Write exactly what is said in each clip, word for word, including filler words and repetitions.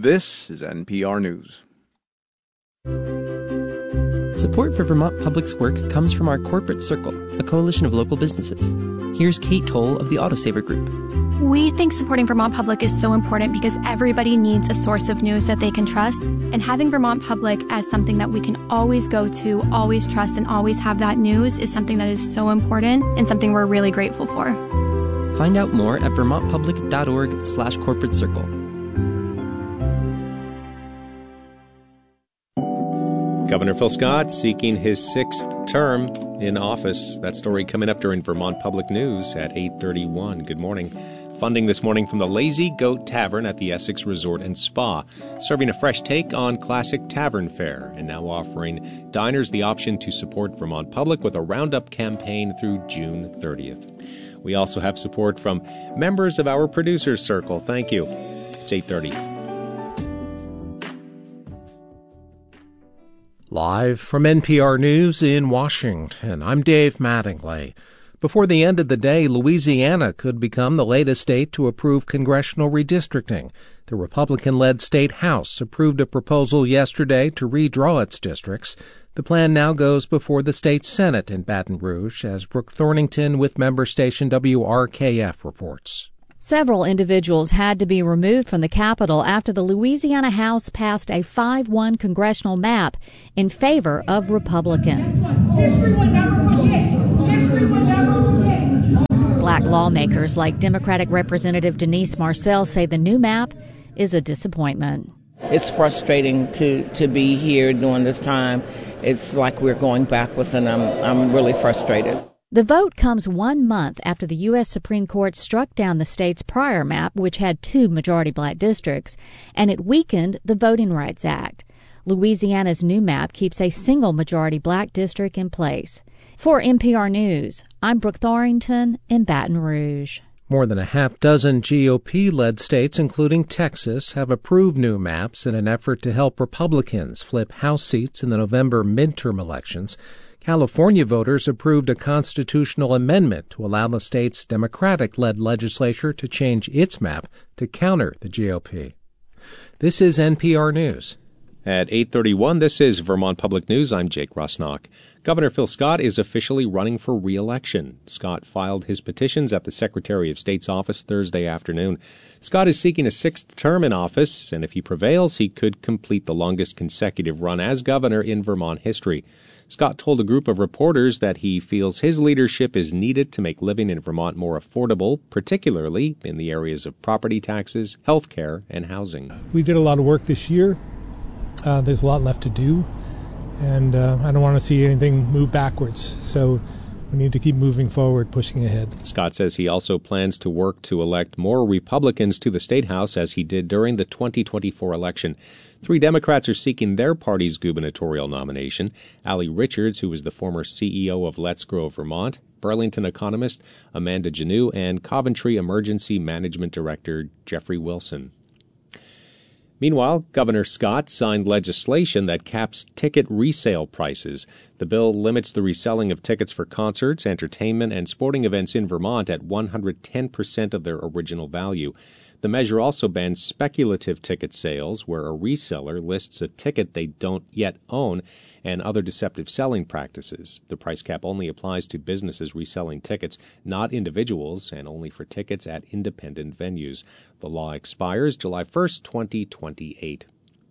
This is N P R News. Support for Vermont Public's work comes from our Corporate Circle, a coalition of local businesses. Here's Kate Toll of the Autosaver Group. We think supporting Vermont Public is so important because everybody needs a source of news that they can trust. And having Vermont Public as something that we can always go to, always trust, and always have that news is something that is so important and something we're really grateful for. Find out more at vermontpublic.org slash corporate circle. Governor Phil Scott seeking his sixth term in office. That story coming up during Vermont Public News at eight thirty-one. Good morning. Funding this morning from the Lazy Goat Tavern at the Essex Resort and Spa, serving a fresh take on classic tavern fare, and now offering diners the option to support Vermont Public with a roundup campaign through June thirtieth. We also have support from members of our producers circle. Thank you. It's eight thirty. Live from N P R News in Washington, I'm Dave Mattingly. Before the end of the day, Louisiana could become the latest state to approve congressional redistricting. The Republican-led state House approved a proposal yesterday to redraw its districts. The plan now goes before the state Senate in Baton Rouge, as Brooke Thornington with member station W R K F reports. Several individuals had to be removed from the Capitol after the Louisiana House passed a five one congressional map in favor of Republicans. History will never forget. History will never forget. Black lawmakers like Democratic Representative Denise Marcel say the new map is a disappointment. It's frustrating to, to be here during this time. It's like we're going backwards, and I'm I'm really frustrated. The vote comes one month after the U S Supreme Court struck down the state's prior map, which had two majority black districts, and it weakened the Voting Rights Act. Louisiana's new map keeps a single majority black district in place. For N P R News, I'm Brooke Thornington in Baton Rouge. More than a half dozen G O P-led states, including Texas, have approved new maps in an effort to help Republicans flip House seats in the November midterm elections. California voters approved a constitutional amendment to allow the state's Democratic-led legislature to change its map to counter the G O P. This is N P R News. At eight thirty-one, this is Vermont Public News. I'm Jake Rusnock. Governor Phil Scott is officially running for re-election. Scott filed his petitions at the Secretary of State's office Thursday afternoon. Scott is seeking a sixth term in office, and if he prevails, he could complete the longest consecutive run as governor in Vermont history. Scott told a group of reporters that he feels his leadership is needed to make living in Vermont more affordable, particularly in the areas of property taxes, health care, and housing. We did a lot of work this year. Uh, there's a lot left to do, and uh, I don't want to see anything move backwards. So we need to keep moving forward, pushing ahead. Scott says he also plans to work to elect more Republicans to the State House as he did during the twenty twenty-four election. Three Democrats are seeking their party's gubernatorial nomination. Allie Richards, who is the former C E O of Let's Grow Vermont, Burlington economist Amanda Janoo, and Coventry Emergency Management Director Jeffrey Wilson. Meanwhile, Governor Scott signed legislation that caps ticket resale prices. The bill limits the reselling of tickets for concerts, entertainment, and sporting events in Vermont at one hundred ten percent of their original value. The measure also bans speculative ticket sales, where a reseller lists a ticket they don't yet own, and other deceptive selling practices. The price cap only applies to businesses reselling tickets, not individuals, and only for tickets at independent venues. The law expires July first, twenty twenty-eight.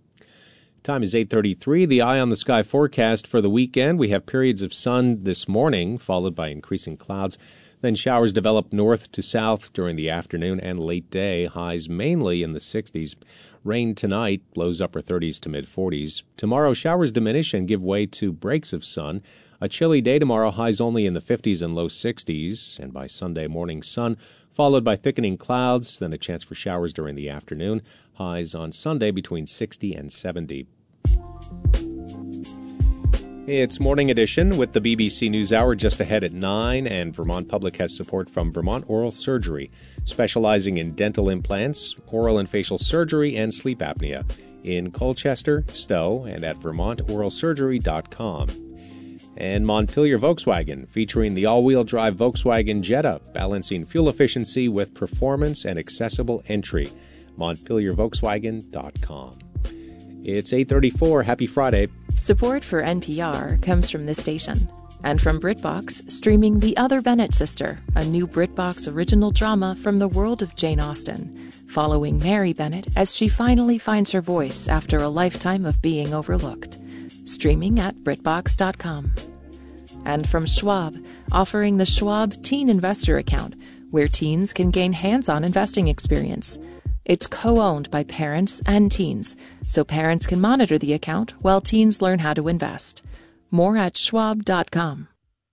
Time is eight thirty-three. The Eye on the Sky forecast for the weekend. We have periods of sun this morning, followed by increasing clouds. Then showers develop north to south during the afternoon and late day, highs mainly in the sixties. Rain tonight, lows upper thirties to mid-forties. Tomorrow, showers diminish and give way to breaks of sun. A chilly day tomorrow, highs only in the fifties and low sixties. And by Sunday morning, sun, followed by thickening clouds, then a chance for showers during the afternoon. Highs on Sunday between sixty and seventy. It's Morning Edition with the B B C NewsHour just ahead at nine, and Vermont Public has support from Vermont Oral Surgery, specializing in dental implants, oral and facial surgery, and sleep apnea in Colchester, Stowe, and at vermont oral surgery dot com. And Montpelier Volkswagen, featuring the all-wheel drive Volkswagen Jetta, balancing fuel efficiency with performance and accessible entry. Montpelier Volkswagen dot com. It's eight thirty-four. Happy Friday. Support for N P R comes from this station and from BritBox, streaming The Other Bennett Sister, a new BritBox original drama from the world of Jane Austen, following Mary Bennett as she finally finds her voice after a lifetime of being overlooked. Streaming at BritBox dot com. And from Schwab, offering the Schwab Teen Investor Account, where teens can gain hands-on investing experience. It's co-owned by parents and teens, so parents can monitor the account while teens learn how to invest. More at schwab dot com.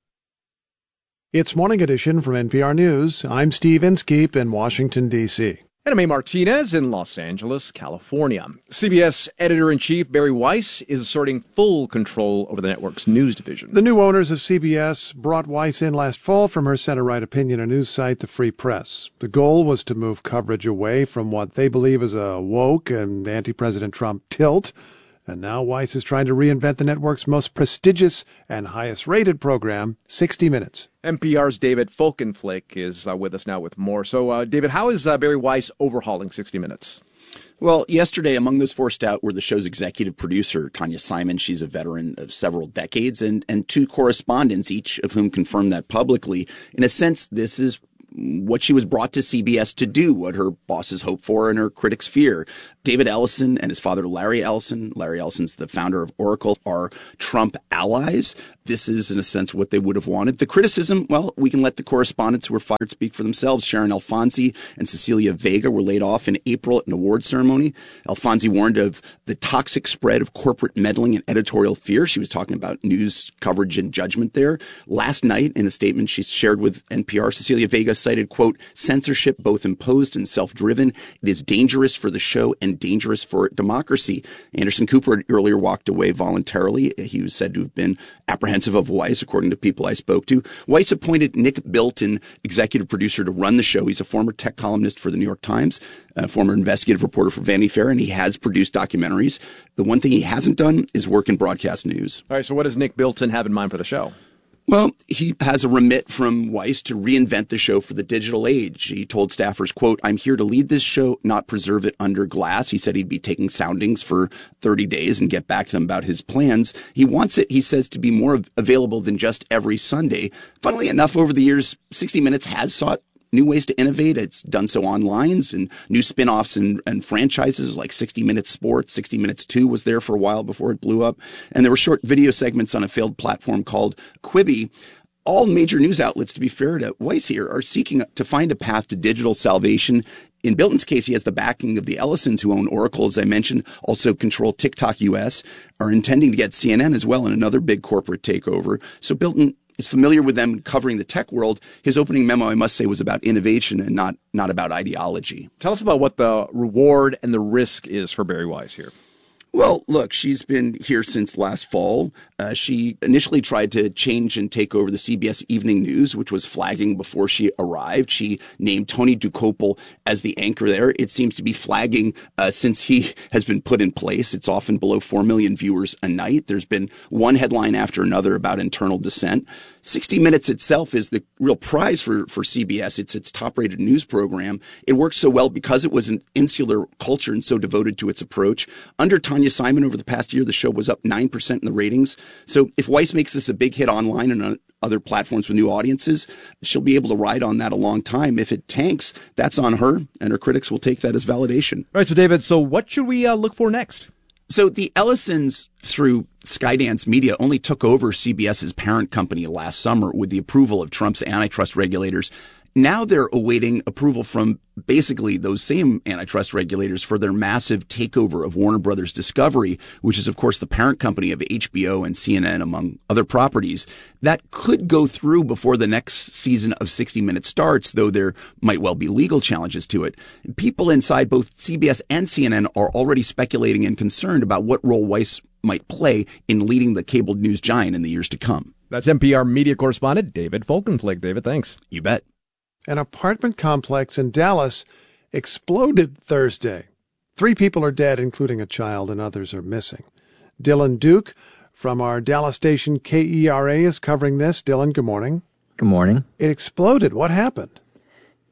It's Morning Edition from N P R News. I'm Steve Inskeep in Washington, D C And I'm A. Martinez in Los Angeles, California. C B S editor-in-chief Bari Weiss is asserting full control over the network's news division. The new owners of C B S brought Weiss in last fall from her center-right opinion and news site, The Free Press. The goal was to move coverage away from what they believe is a woke and anti-President Trump tilt. And now Weiss is trying to reinvent the network's most prestigious and highest-rated program, sixty minutes. N P R's David Folkenflik is uh, with us now with more. So, uh, David, how is uh, Bari Weiss overhauling sixty minutes? Well, yesterday, among those forced out were the show's executive producer, Tanya Simon. She's a veteran of several decades, and, and two correspondents, each of whom confirmed that publicly. In a sense, this is what she was brought to C B S to do, what her bosses hope for and her critics fear. David Ellison and his father, Larry Ellison, Larry Ellison's the founder of Oracle, are Trump allies. This is, in a sense, what they would have wanted. The criticism, well, we can let the correspondents who were fired speak for themselves. Sharon Alfonsi and Cecilia Vega were laid off in April at an awards ceremony. Alfonsi warned of the toxic spread of corporate meddling and editorial fear. She was talking about news coverage and judgment there. Last night, in a statement she shared with N P R, Cecilia Vega cited, quote, censorship both imposed and self-driven. It is dangerous for the show and dangerous for democracy. Anderson Cooper had earlier walked away voluntarily. He was said to have been apprehensive of Weiss, according to people I spoke to. Weiss appointed Nick Bilton, executive producer, to run the show. He's a former tech columnist for the New York Times, a former investigative reporter for Vanity Fair, and he has produced documentaries. The one thing he hasn't done is work in broadcast news. All right, so what does Nick Bilton have in mind for the show? Well, he has a remit from Weiss to reinvent the show for the digital age. He told staffers, quote, I'm here to lead this show, not preserve it under glass. He said he'd be taking soundings for thirty days and get back to them about his plans. He wants it, he says, to be more available than just every Sunday. Funnily enough, over the years, sixty minutes has sought new ways to innovate. It's done so on lines and new spin-offs and, and franchises like sixty minutes Sports. sixty minutes two was there for a while before it blew up. And there were short video segments on a failed platform called Quibi. All major news outlets, to be fair to Weiss here, are seeking to find a path to digital salvation. In Bilton's case, he has the backing of the Ellisons, who own Oracle, as I mentioned, also control TikTok U S, are intending to get C N N as well in another big corporate takeover. So Bilton is familiar with them covering the tech world. His opening memo, I must say, was about innovation and not not about ideology. Tell us about what the reward and the risk is for Bari Weiss here. Well, look, she's been here since last fall. Uh, she initially tried to change and take over the C B S Evening News, which was flagging before she arrived. She named Tony Dokoupil as the anchor there. It seems to be flagging uh, since he has been put in place. It's often below four million viewers a night. There's been one headline after another about internal dissent. sixty minutes itself is the real prize for, for C B S. It's its top-rated news program. It works so well because it was an insular culture and so devoted to its approach. Under Tanya Simon over the past year, the show was up nine percent in the ratings. So if Weiss makes this a big hit online and on other platforms with new audiences, she'll be able to ride on that a long time. If it tanks, that's on her, and her critics will take that as validation. All right, so David, so what should we uh, look for next? So the Ellisons, through Skydance Media, only took over CBS's parent company last summer with the approval of Trump's antitrust regulators. Now they're awaiting approval from basically those same antitrust regulators for their massive takeover of Warner Brothers Discovery, which is, of course, the parent company of H B O and C N N, among other properties. That could go through before the next season of sixty minutes starts, though there might well be legal challenges to it. People inside both C B S and C N N are already speculating and concerned about what role Weiss might play in leading the cable news giant in the years to come. That's N P R media correspondent David Folkenflik. David, thanks. You bet. An apartment complex in Dallas exploded Thursday. Three people are dead, including a child, and others are missing. Dylan Duke from our Dallas station K E R A is covering this. Dylan, good morning. Good morning. It exploded. What happened?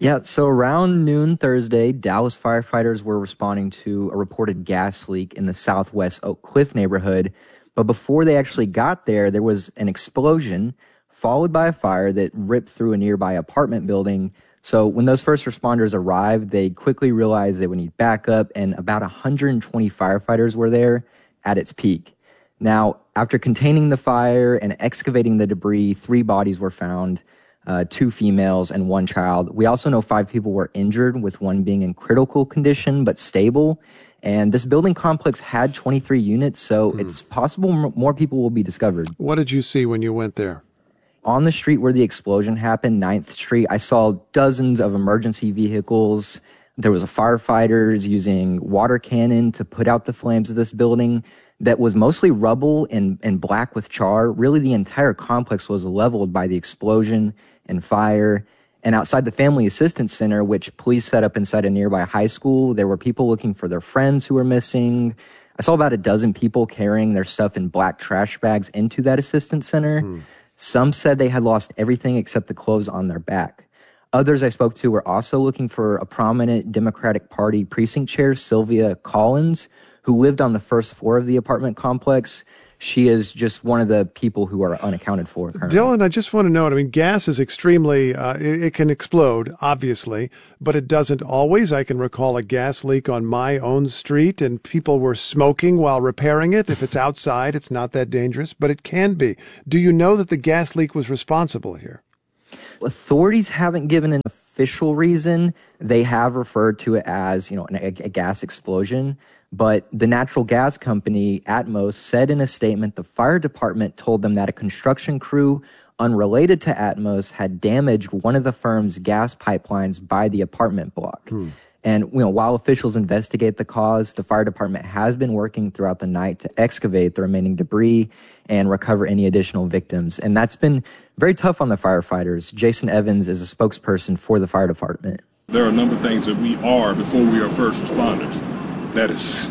Yeah, so around noon Thursday, Dallas firefighters were responding to a reported gas leak in the southwest Oak Cliff neighborhood. But before they actually got there, there was an explosion followed by a fire that ripped through a nearby apartment building. So when those first responders arrived, they quickly realized they would need backup, and about one hundred twenty firefighters were there at its peak. Now, after containing the fire and excavating the debris, three bodies were found, uh, two females and one child. We also know five people were injured, with one being in critical condition but stable. And this building complex had twenty-three units, so hmm. it's possible m- more people will be discovered. What did you see when you went there? On the street where the explosion happened, ninth Street, I saw dozens of emergency vehicles. There was a firefighters using water cannon to put out the flames of this building that was mostly rubble and, and black with char. Really, the entire complex was leveled by the explosion and fire. And outside the Family Assistance Center, which police set up inside a nearby high school, there were people looking for their friends who were missing. I saw about a dozen people carrying their stuff in black trash bags into that assistance center. Hmm. Some said they had lost everything except the clothes on their back. Others I spoke to were also looking for a prominent Democratic Party precinct chair, Sylvia Collins, who lived on the first floor of the apartment complex. She is just one of the people who are unaccounted for currently. Dylan, I just want to note, I mean, gas is extremely, uh, it, it can explode, obviously, but it doesn't always. I can recall a gas leak on my own street, and people were smoking while repairing it. If it's outside, it's not that dangerous, but it can be. Do you know that the gas leak was responsible here? Authorities haven't given an official reason. They have referred to it as, you know, a, a gas explosion. But the natural gas company, Atmos, said in a statement the fire department told them that a construction crew unrelated to Atmos had damaged one of the firm's gas pipelines by the apartment block. Hmm. And you know, while officials investigate the cause, the fire department has been working throughout the night to excavate the remaining debris and recover any additional victims. And that's been very tough on the firefighters. Jason Evans is a spokesperson for the fire department. There are a number of things that we are before we are first responders. That is,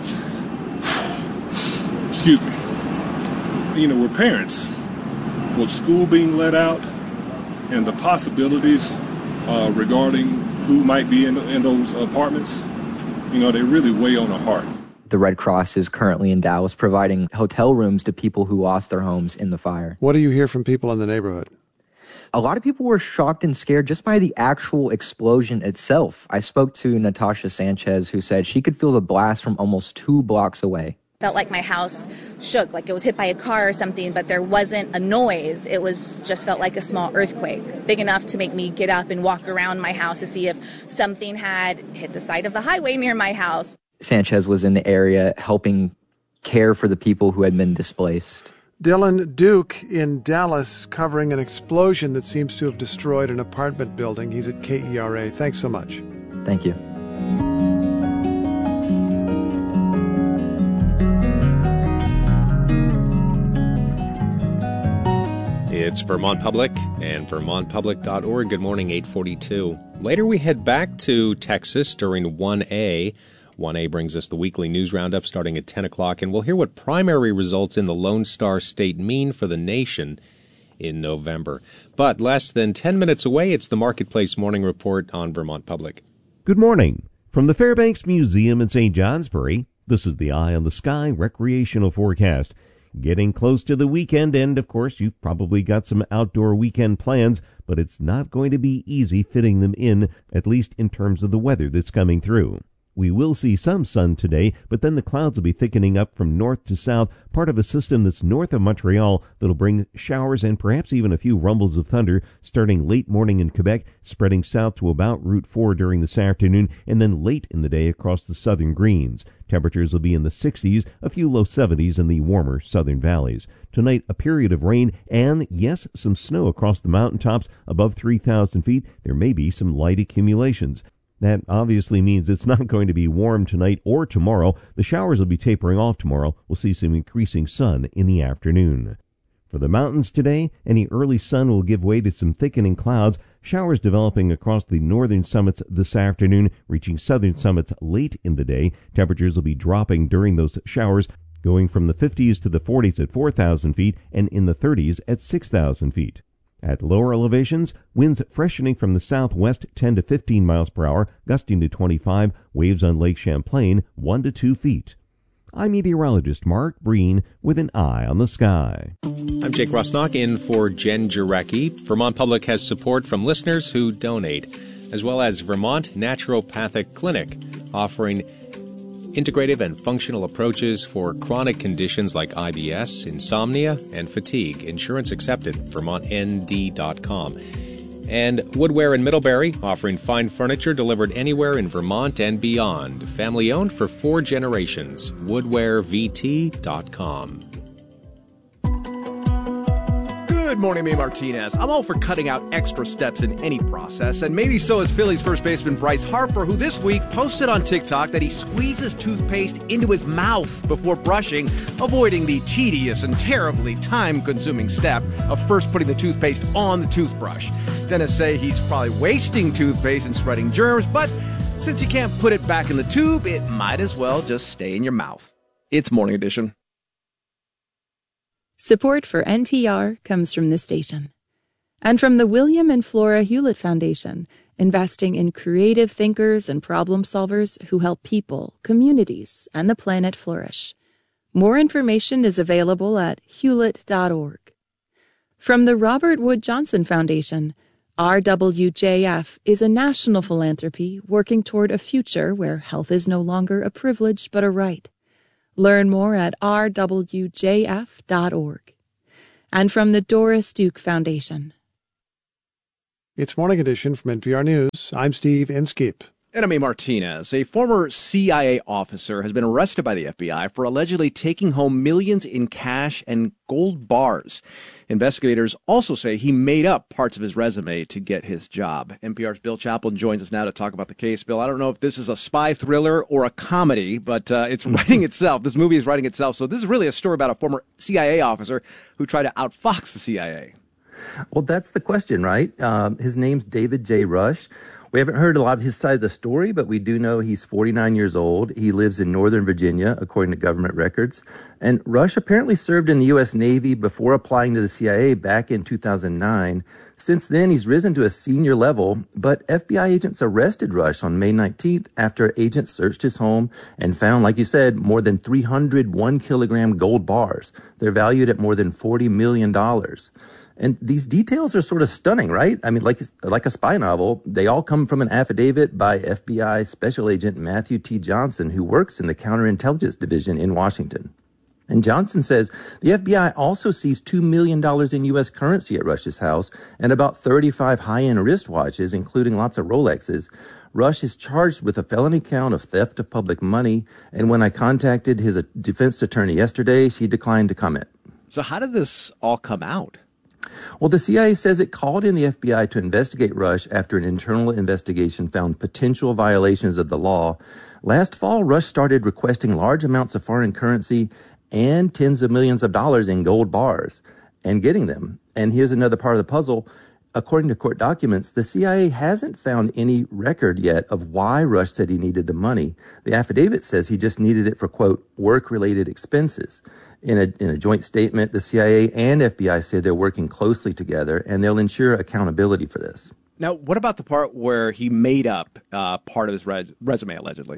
excuse me, you know, we're parents. With school being let out and the possibilities uh, regarding who might be in, in those apartments, you know, they really weigh on the heart. The Red Cross is currently in Dallas providing hotel rooms to people who lost their homes in the fire. What do you hear from people in the neighborhood? A lot of people were shocked and scared just by the actual explosion itself. I spoke to Natasha Sanchez, who said she could feel the blast from almost two blocks away. Felt like my house shook, like it was hit by a car or something, but there wasn't a noise. It was just felt like a small earthquake, big enough to make me get up and walk around my house to see if something had hit the side of the highway near my house. Sanchez was in the area helping care for the people who had been displaced. Dylan Duke in Dallas covering an explosion that seems to have destroyed an apartment building. He's at K E R A. Thanks so much. Thank you. It's Vermont Public and vermont public dot org. Good morning, eight forty-two. Later we head back to Texas during one A. one A brings us the weekly news roundup starting at ten o'clock, and we'll hear what primary results in the Lone Star State mean for the nation in November. But less than ten minutes away, it's the Marketplace Morning Report on Vermont Public. Good morning. From the Fairbanks Museum in Saint Johnsbury, this is the Eye on the Sky recreational forecast. Getting close to the weekend, and of course you've probably got some outdoor weekend plans, but it's not going to be easy fitting them in, at least in terms of the weather that's coming through. We will see some sun today, but then the clouds will be thickening up from north to south, part of a system that's north of Montreal that'll bring showers and perhaps even a few rumbles of thunder starting late morning in Quebec, spreading south to about Route four during this afternoon, and then late in the day across the southern greens. Temperatures will be in the sixties, a few low seventies in the warmer southern valleys. Tonight, a period of rain and, yes, some snow across the mountaintops above three thousand feet. There may be some light accumulations. That obviously means it's not going to be warm tonight or tomorrow. The showers will be tapering off tomorrow. We'll see some increasing sun in the afternoon. For the mountains today, any early sun will give way to some thickening clouds, showers developing across the northern summits this afternoon, reaching southern summits late in the day. Temperatures will be dropping during those showers, going from the fifties to the forties at four thousand feet and in the thirties at six thousand feet. At lower elevations, winds freshening from the southwest ten to fifteen miles per hour, gusting to twenty-five, waves on Lake Champlain one to two feet. I'm meteorologist Mark Breen with an eye on the sky. I'm Jake Rosnock in for Jen Jarecki. Vermont Public has support from listeners who donate, as well as Vermont Naturopathic Clinic, offering integrative and functional approaches for chronic conditions like I B S, insomnia, and fatigue. Insurance accepted. Vermont N D dot com. And Woodware in Middlebury, offering fine furniture delivered anywhere in Vermont and beyond. Family owned for four generations. woodware v t dot com. Good morning, me Martinez. I'm all for cutting out extra steps in any process, and maybe so is Phillies first baseman Bryce Harper, who this week posted on TikTok that he squeezes toothpaste into his mouth before brushing, avoiding the tedious and terribly time-consuming step of first putting the toothpaste on the toothbrush. Dentists say he's probably wasting toothpaste and spreading germs, but since you can't put it back in the tube, it might as well just stay in your mouth. It's Morning Edition. Support for N P R comes from this station and from the William and Flora Hewlett Foundation, investing in creative thinkers and problem solvers who help people, communities, and the planet flourish. More information is available at hewlett dot org. From the Robert Wood Johnson Foundation, R W J F is a national philanthropy working toward a future where health is no longer a privilege but a right. Learn more at r w j f dot org. And from the Doris Duke Foundation. It's Morning Edition from N P R News. I'm Steve Inskeep. And I'm A. Martinez. A former C I A officer has been arrested by the F B I for allegedly taking home millions in cash and gold bars. Investigators also say he made up parts of his resume to get his job. N P R's Bill Chaplin joins us now to talk about the case. Bill, I don't know if this is a spy thriller or a comedy, but uh, it's writing itself. This movie is writing itself. So this is really a story about a former C I A officer who tried to outfox the C I A. Well, that's the question, right? Um, his name's David J. Rush. We haven't heard a lot of his side of the story, but we do know he's forty-nine years old. He lives in Northern Virginia, according to government records. And Rush apparently served in the U S Navy before applying to the C I A back in two thousand nine. Since then, he's risen to a senior level, but F B I agents arrested Rush on May nineteenth after agents searched his home and found, like you said, more than three hundred one-kilogram gold bars. They're valued at more than forty million dollars. And these details are sort of stunning, right? I mean, like like a spy novel, they all come from an affidavit by F B I Special Agent Matthew T. Johnson, who works in the Counterintelligence Division in Washington. And Johnson says the F B I also seized two million dollars in U S currency at Rush's house and about thirty-five high-end wristwatches, including lots of Rolexes. Rush is charged with a felony count of theft of public money, and when I contacted his defense attorney yesterday, she declined to comment. So how did this all come out? Well, the C I A says it called in the F B I to investigate Rush after an internal investigation found potential violations of the law. Last fall, Rush started requesting large amounts of foreign currency and tens of millions of dollars in gold bars and getting them. And here's another part of the puzzle. According to court documents, the C I A hasn't found any record yet of why Rush said he needed the money. The affidavit says he just needed it for, quote, work-related expenses. In a, in a joint statement, the C I A and F B I said they're working closely together, and they'll ensure accountability for this. Now, what about the part where he made up uh, part of his res- resume, allegedly?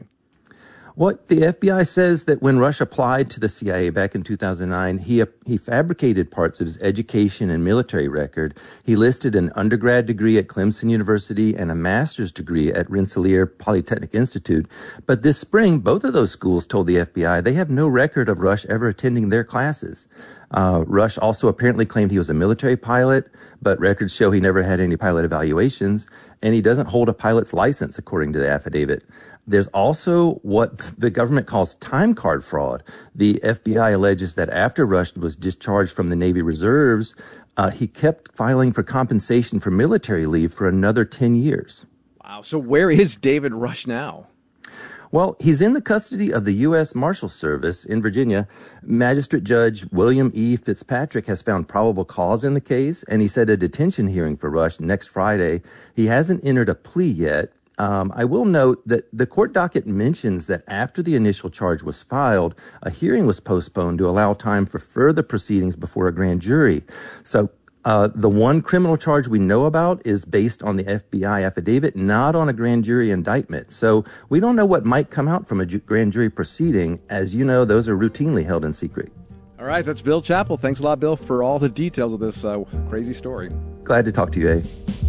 Well, the F B I says that when Rush applied to the C I A back in two thousand nine, he he fabricated parts of his education and military record. He listed an undergrad degree at Clemson University and a master's degree at Rensselaer Polytechnic Institute. But this spring, both of those schools told the F B I they have no record of Rush ever attending their classes. Uh, Rush also apparently claimed he was a military pilot, but records show he never had any pilot evaluations, and he doesn't hold a pilot's license, according to the affidavit. There's also what the government calls time card fraud. The F B I alleges that after Rush was discharged from the Navy Reserves, uh, he kept filing for compensation for military leave for another ten years. Wow. So where is David Rush now? Well, he's in the custody of the U S Marshal Service in Virginia. Magistrate Judge William E. Fitzpatrick has found probable cause in the case, and he set a detention hearing for Rush next Friday. He hasn't entered a plea yet. Um, I will note that the court docket mentions that after the initial charge was filed, a hearing was postponed to allow time for further proceedings before a grand jury. So Uh, the one criminal charge we know about is based on the F B I affidavit, not on a grand jury indictment. So we don't know what might come out from a ju- grand jury proceeding. As you know, those are routinely held in secret. All right, that's Bill Chappell. Thanks a lot, Bill, for all the details of this uh, crazy story. Glad to talk to you, A.